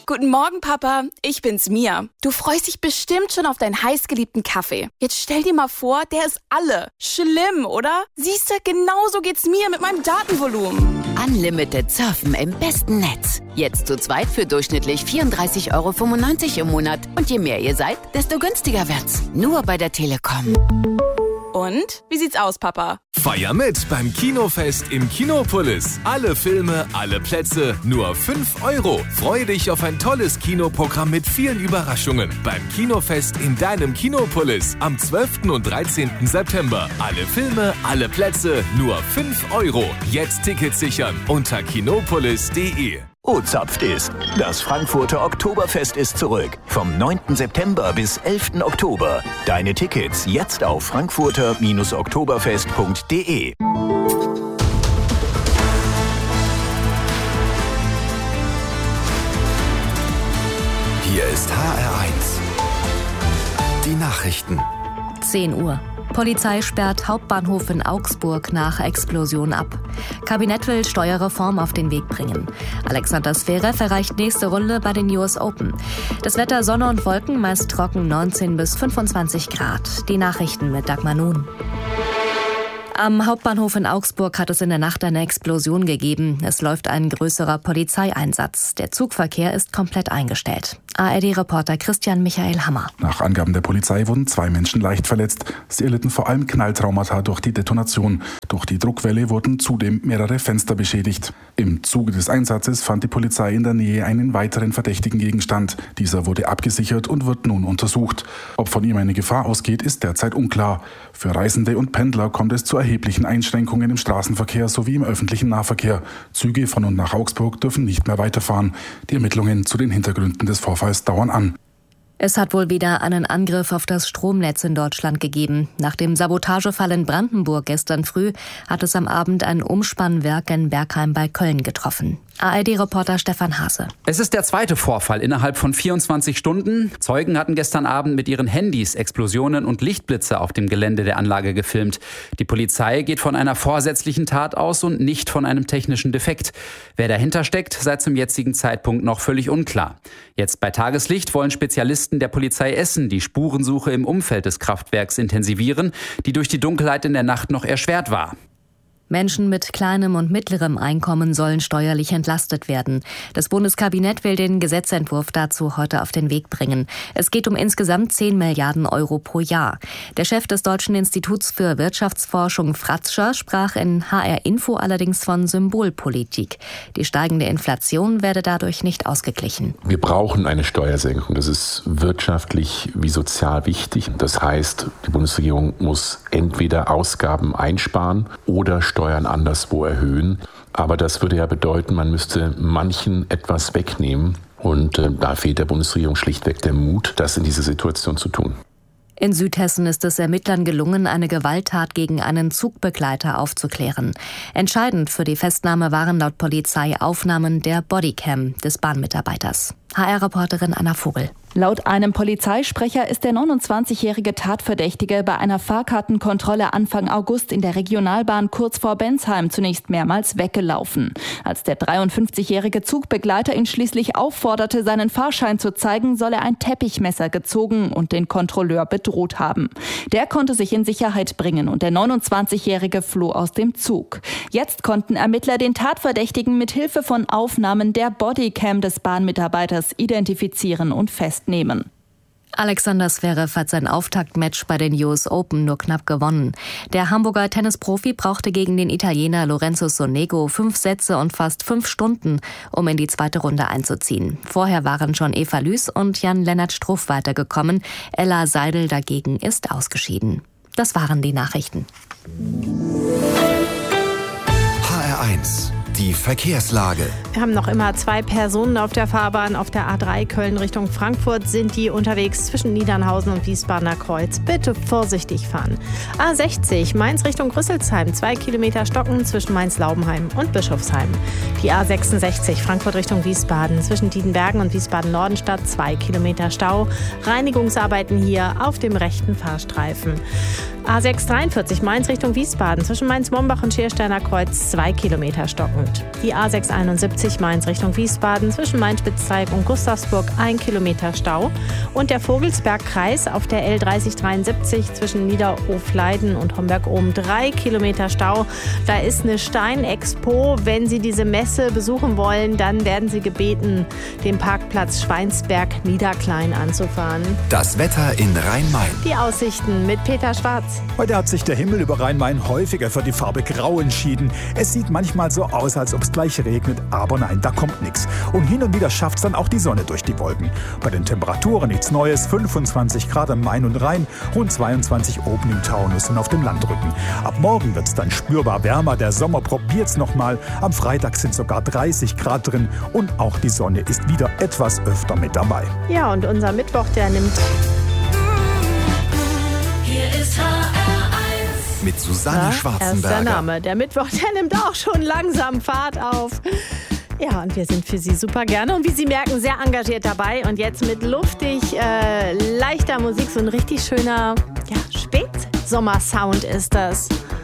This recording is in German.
Guten Morgen, Papa. Ich bin's, Mia. Du freust dich bestimmt schon auf deinen heißgeliebten Kaffee. Jetzt stell dir mal vor, der ist alle. Schlimm, oder? Siehste, genauso geht's mir mit meinem Datenvolumen. Unlimited surfen im besten Netz. Jetzt zu zweit für durchschnittlich 34,95 € im Monat. Und je mehr ihr seid, desto günstiger wird's. Nur bei der Telekom. Und? Wie sieht's aus, Papa? Feier mit beim Kinofest im Kinopolis. Alle Filme, alle Plätze, nur 5 €. Freue dich auf ein tolles Kinoprogramm mit vielen Überraschungen. Beim Kinofest in deinem Kinopolis am 12. und 13. September. Alle Filme, alle Plätze, nur 5 €. Jetzt Tickets sichern unter kinopolis.de. O-Zapft ist. Das Frankfurter Oktoberfest ist zurück. Vom 9. September bis 11. Oktober. Deine Tickets jetzt auf frankfurter-oktoberfest.de. Hier ist HR1. Die Nachrichten. 10 Uhr. Polizei sperrt Hauptbahnhof in Augsburg nach Explosion ab. Kabinett will Steuerreform auf den Weg bringen. Alexander Zverev erreicht nächste Runde bei den US Open. Das Wetter Sonne und Wolken, meist trocken 19 bis 25 Grad. Die Nachrichten mit Dagmar Nun. Am Hauptbahnhof in Augsburg hat es in der Nacht eine Explosion gegeben. Es läuft ein größerer Polizeieinsatz. Der Zugverkehr ist komplett eingestellt. ARD-Reporter Christian Michael Hammer. Nach Angaben der Polizei wurden 2 Menschen leicht verletzt. Sie erlitten vor allem Knalltraumata durch die Detonation. Durch die Druckwelle wurden zudem mehrere Fenster beschädigt. Im Zuge des Einsatzes fand die Polizei in der Nähe einen weiteren verdächtigen Gegenstand. Dieser wurde abgesichert und wird nun untersucht. Ob von ihm eine Gefahr ausgeht, ist derzeit unklar. Für Reisende und Pendler kommt es zu erheblichen Einschränkungen im Straßenverkehr sowie im öffentlichen Nahverkehr. Züge von und nach Augsburg dürfen nicht mehr weiterfahren. Die Ermittlungen zu den Hintergründen des Vorfalls dauern an. Es hat wohl wieder einen Angriff auf das Stromnetz in Deutschland gegeben. Nach dem Sabotagefall in Brandenburg gestern früh hat es am Abend ein Umspannwerk in Bergheim bei Köln getroffen. ARD-Reporter Stefan Hase. Es ist der zweite Vorfall innerhalb von 24 Stunden. Zeugen hatten gestern Abend mit ihren Handys Explosionen und Lichtblitze auf dem Gelände der Anlage gefilmt. Die Polizei geht von einer vorsätzlichen Tat aus und nicht von einem technischen Defekt. Wer dahinter steckt, sei zum jetzigen Zeitpunkt noch völlig unklar. Jetzt bei Tageslicht wollen Spezialisten der Polizei Essen die Spurensuche im Umfeld des Kraftwerks intensivieren, die durch die Dunkelheit in der Nacht noch erschwert war. Menschen mit kleinem und mittlerem Einkommen sollen steuerlich entlastet werden. Das Bundeskabinett will den Gesetzentwurf dazu heute auf den Weg bringen. Es geht um insgesamt 10 Milliarden € pro Jahr. Der Chef des Deutschen Instituts für Wirtschaftsforschung, Fratzscher, sprach in HR Info allerdings von Symbolpolitik. Die steigende Inflation werde dadurch nicht ausgeglichen. Wir brauchen eine Steuersenkung. Das ist wirtschaftlich wie sozial wichtig. Das heißt, die Bundesregierung muss entweder Ausgaben einsparen oder Steuern anderswo erhöhen. Aber das würde ja bedeuten, man müsste manchen etwas wegnehmen. Und da fehlt der Bundesregierung schlichtweg der Mut, das in dieser Situation zu tun. In Südhessen ist es Ermittlern gelungen, eine Gewalttat gegen einen Zugbegleiter aufzuklären. Entscheidend für die Festnahme waren laut Polizei Aufnahmen der Bodycam des Bahnmitarbeiters. HR-Reporterin Anna Vogel. Laut einem Polizeisprecher ist der 29-jährige Tatverdächtige bei einer Fahrkartenkontrolle Anfang August in der Regionalbahn kurz vor Bensheim zunächst mehrmals weggelaufen. Als der 53-jährige Zugbegleiter ihn schließlich aufforderte, seinen Fahrschein zu zeigen, soll er ein Teppichmesser gezogen und den Kontrolleur bedroht haben. Der konnte sich in Sicherheit bringen und der 29-jährige floh aus dem Zug. Jetzt konnten Ermittler den Tatverdächtigen mit Hilfe von Aufnahmen der Bodycam des Bahnmitarbeiters identifizieren und festnehmen. Alexander Zverev hat sein Auftaktmatch bei den US Open nur knapp gewonnen. Der Hamburger Tennisprofi brauchte gegen den Italiener Lorenzo Sonego 5 Sätze und fast 5 Stunden, um in die zweite Runde einzuziehen. Vorher waren schon Eva Lüß und Jan-Lennart Struff weitergekommen. Ella Seidel dagegen ist ausgeschieden. Das waren die Nachrichten. HR1. Die Verkehrslage. Wir haben noch immer 2 Personen auf der Fahrbahn. Auf der A3 Köln Richtung Frankfurt sind die unterwegs zwischen Niedernhausen und Wiesbadener Kreuz. Bitte vorsichtig fahren. A60 Mainz Richtung Rüsselsheim. 2 Kilometer Stocken zwischen Mainz-Laubenheim und Bischofsheim. Die A66 Frankfurt Richtung Wiesbaden. Zwischen Diedenbergen und Wiesbaden-Nordenstadt 2 Kilometer Stau. Reinigungsarbeiten hier auf dem rechten Fahrstreifen. A6 43 Mainz Richtung Wiesbaden zwischen Mainz-Mombach und Schiersteiner Kreuz 2 Kilometer stockend. Die A6 71 Mainz Richtung Wiesbaden zwischen Main-Spitzteig und Gustavsburg 1 Kilometer Stau. Und der Vogelsbergkreis auf der L3073 zwischen Niederofleiden und Homberg-Ohm 3 Kilometer Stau. Da ist eine Steinexpo. Wenn Sie diese Messe besuchen wollen, dann werden Sie gebeten, den Parkplatz Schweinsberg-Niederklein anzufahren. Das Wetter in Rhein-Main. Die Aussichten mit Peter Schwarz. Heute hat sich der Himmel über Rhein-Main häufiger für die Farbe Grau entschieden. Es sieht manchmal so aus, als ob es gleich regnet, aber nein, da kommt nichts. Und hin und wieder schafft es dann auch die Sonne durch die Wolken. Bei den Temperaturen nichts Neues, 25 Grad am Main und Rhein, rund 22 oben im Taunus und auf dem Landrücken. Ab morgen wird es dann spürbar wärmer, der Sommer probiert's nochmal. Am Freitag sind sogar 30 Grad drin und auch die Sonne ist wieder etwas öfter mit dabei. Ja, und unser Mittwoch, der nimmt... Mit Susanne Schwarzenberger. Erst der Name. Der Mittwoch, der nimmt auch schon langsam Fahrt auf. Ja, und wir sind für Sie super gerne und wie Sie merken, sehr engagiert dabei. Und jetzt mit luftig, leichter Musik, so ein richtig schöner Spätsommersound ist das.